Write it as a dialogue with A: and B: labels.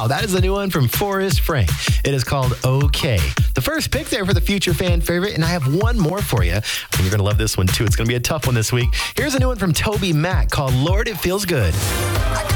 A: Wow, that is a new one from Forrest Frank. It is called Okay. The first pick there for the future fan favorite, and I have one more for you. And you're going to love this one too. It's going to be a tough one this week. Here's a new one from Toby Mac called Lord, It Feels Good.